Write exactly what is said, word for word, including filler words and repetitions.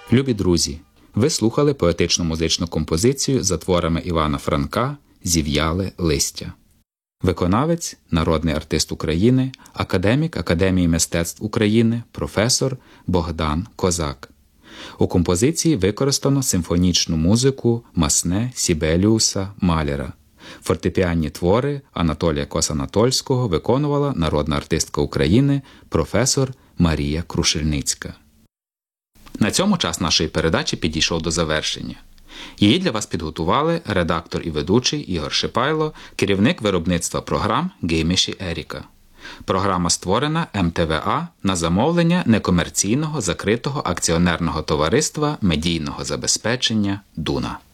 Любі друзі, ви слухали поетичну музичну композицію за творами Івана Франка «Зів'яле листя». Виконавець – народний артист України, академік Академії мистецтв України, професор Богдан Козак. У композиції використано симфонічну музику Масне Сібеліуса Маляра. Фортепіанні твори Анатолія Кос-Анатольського виконувала народна артистка України, професор Марія Крушельницька. На цьому час нашої передачі підійшов до завершення. Її для вас підготували редактор і ведучий Ігор Шипайло, керівник виробництва програм Гейміші Еріка. Програма створена ем те ве а на замовлення некомерційного закритого акціонерного товариства медійного забезпечення «Дуна».